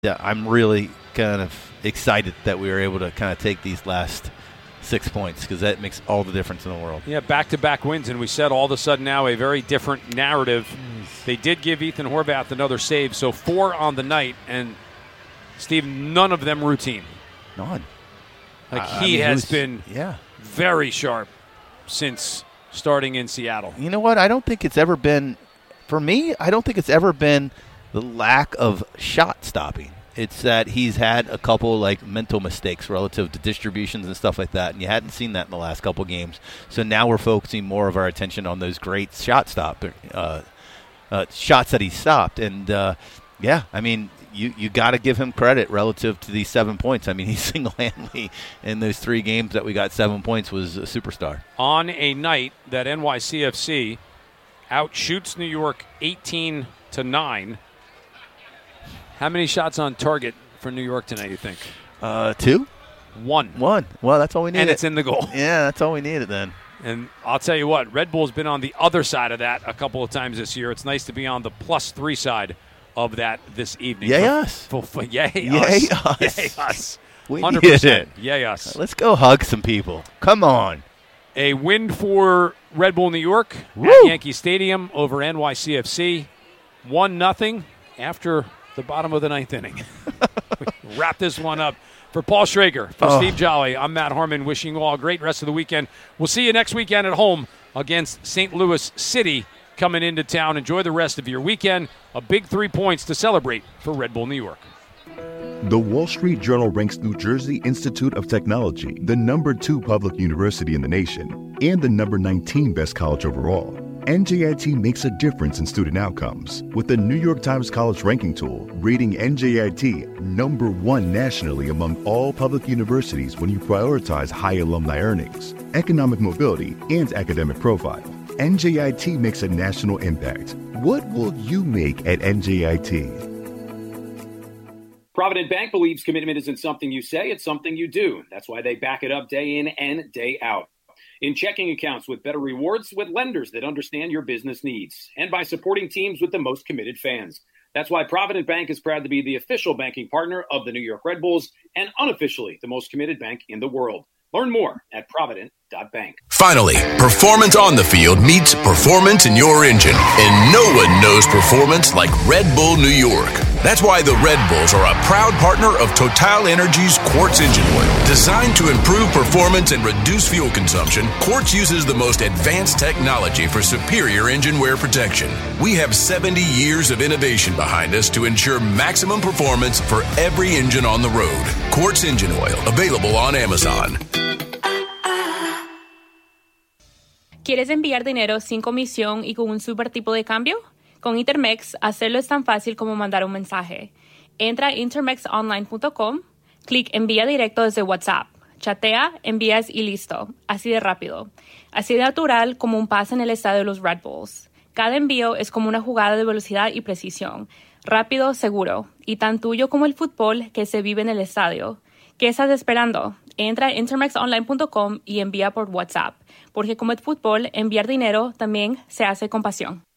Yeah, I'm really kind of excited that we were able to kind of take these last 6 points because that makes all the difference in the world. Yeah, back-to-back wins, and we said all of a sudden now a very different narrative. They did give Ethan Horvath another save, so 4 on the night, and Steve, none of them routine. None. He has been very sharp since starting in Seattle. You know what? I don't think it's ever been, for me, I don't think it's ever been the lack of shot stopping. It's that he's had a couple like mental mistakes relative to distributions and stuff like that, and you hadn't seen that in the last couple games. So now we're focusing more of our attention on those great shots that he stopped. And I mean, you got to give him credit relative to these 7 points. I mean, he single-handedly in those 3 games that we got 7 points was a superstar. On a night that NYCFC outshoots New York 18-9. How many shots on target for New York tonight, you think? 2? 1. Well, that's all we needed. And it's in the goal. Yeah, that's all we needed then. And I'll tell you what, Red Bull's been on the other side of that a couple of times this year. It's nice to be on the +3 side of that this evening. Yay us. Yay us. Yay us. Yay us. We 100%. needed it. Yay us. Let's go hug some people. Come on. A win for Red Bull New York Woo! at Yankee Stadium over NYCFC. 1-0 after the bottom of the 9th inning. We wrap this one up. For Paul Schrager, for Steve Jolly, I'm Matt Harmon, wishing you all a great rest of the weekend. We'll see you next weekend at home against St. Louis City coming into town. Enjoy the rest of your weekend. A big 3 points to celebrate for Red Bull New York. The Wall Street Journal ranks New Jersey Institute of Technology the #2 public university in the nation and the #19 best college overall. NJIT makes a difference in student outcomes with the New York Times College Ranking Tool rating NJIT #1 nationally among all public universities when you prioritize high alumni earnings, economic mobility, and academic profile. NJIT makes a national impact. What will you make at NJIT? Provident Bank believes commitment isn't something you say, it's something you do. That's why they back it up day in and day out. In checking accounts with better rewards with lenders that understand your business needs, and by supporting teams with the most committed fans. That's why Provident Bank is proud to be the official banking partner of the New York Red Bulls and unofficially the most committed bank in the world. Learn more at provident.bank. Finally, performance on the field meets performance in your engine. And no one knows performance like Red Bull New York. That's why the Red Bulls are a proud partner of Total Energy's Quartz engine oil. Designed to improve performance and reduce fuel consumption, Quartz uses the most advanced technology for superior engine wear protection. We have 70 years of innovation behind us to ensure maximum performance for every engine on the road. Quartz engine oil, available on Amazon. ¿Quieres enviar dinero sin comisión y con un super tipo de cambio? Con Intermex, hacerlo es tan fácil como mandar un mensaje. Entra a intermexonline.com, clic envía directo desde WhatsApp, chatea, envías y listo. Así de rápido. Así de natural como un pase en el estadio de los Red Bulls. Cada envío es como una jugada de velocidad y precisión. Rápido, seguro. Y tan tuyo como el fútbol que se vive en el estadio. ¿Qué estás esperando? Entra a intermexonline.com y envía por WhatsApp. Porque como el fútbol, enviar dinero también se hace con pasión.